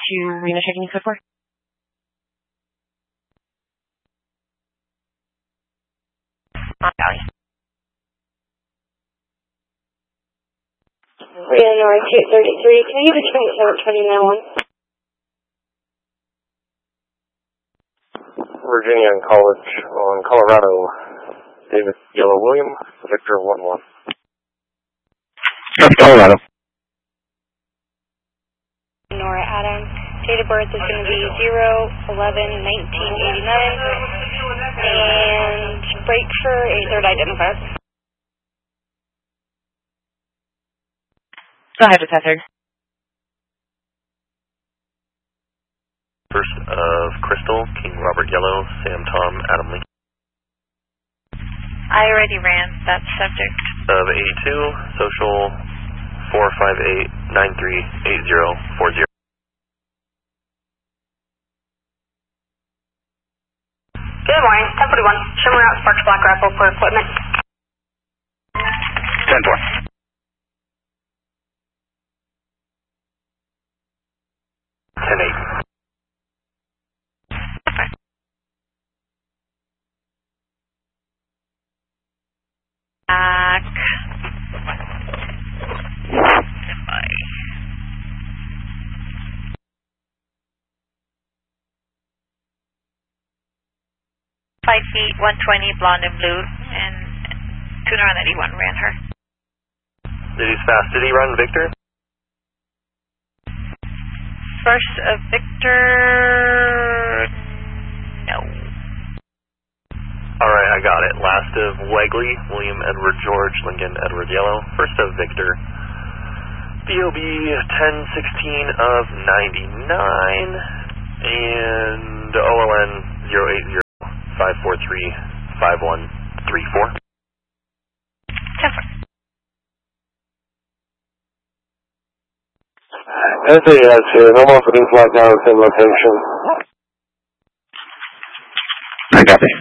to Reno checking code 4. Valley. Reno North 233, can you get a 729-1? Virginia and College on Colorado. David Yellow William, Victor 1-1. That's Colorado. Nora Adam, date of birth is going to be 0/11/1989, and break for a third identifier. Go ahead with that third. First of Crystal, King Robert Yellow, Sam Tom, Adam Lincoln. I already ran that subject. Of 82, social 458-938040. Good morning, 1041. Shimmer out Sparks Black Rifle for equipment. 10-4. Back. Five feet, 120, blonde and blue, and Tuner on 81 ran her. Did he fast? Did he run Victor? First of Victor, no. Alright, I got it. Last of Wegley, William Edward George, Lincoln Edward Yellow. First of Victor, BOB 1016 of 99, and OLN 080 543 5134. 10-4. SAS here, no more putting flight down at the same location. I got it.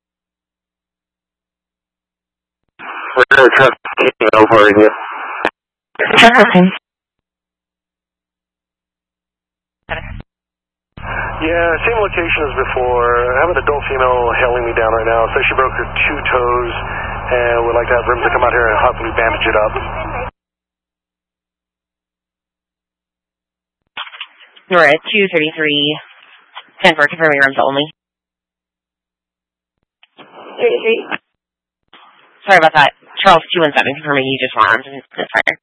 We're trust taking over here. Yeah, same location as before. I have an adult female hailing me down right now. Says she broke her 2 toes and would like to have Rims to come out here and hopefully bandage it up. We're at 233. 10-4, confirming Rims only. 33. Sorry about that. Charles 217, confirming you just want arms and fire.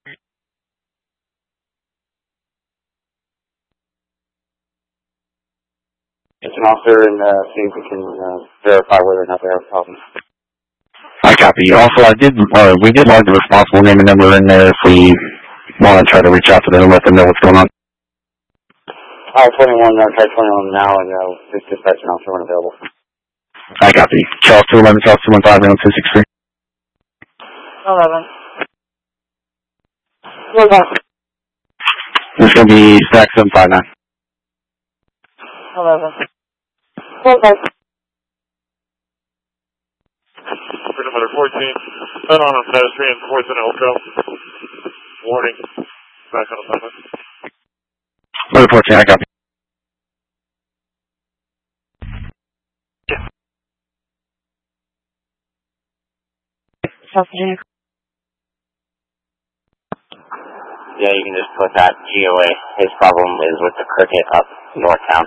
It's an officer and see if we can verify whether or not they have a problem. I copy. Also, we did log the responsible name and number in there if we want to try to reach out to them and let them know what's going on. 21, try 21 now, and this dispatch and officer weren't available. I copy. Charles 211, Charles 215, round 263. 11. This is going to be stack 759. 11. Number 14, on a pedestrian, towards an Elko. Warning, back on the highway. Number 14, I copy. South Virginia. Yeah, you can just put that GOA. His problem is with the cricket up north town.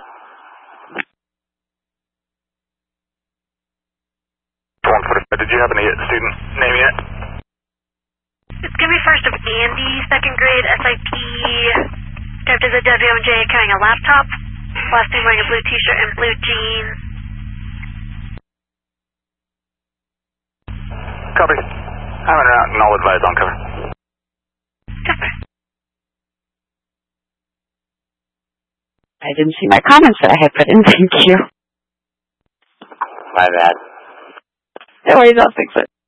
Did you happen to get student name yet? It's going to be first of Andy, second grade, SIP, typed as a WMJ carrying a laptop, last name wearing a blue t-shirt and blue jeans. Copy. I'm en route and I'll advise on cover. Cover. I didn't see my comments that I had put in. Thank you. My bad. No worries, I'll fix it.